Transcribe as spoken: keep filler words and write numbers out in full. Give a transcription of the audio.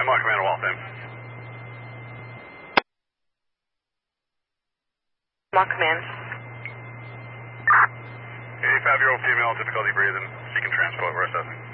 Hemlock Commander Waltham. Hemlock Command. eighty-five-year-old female, difficulty breathing, seeking transport, we're assessing.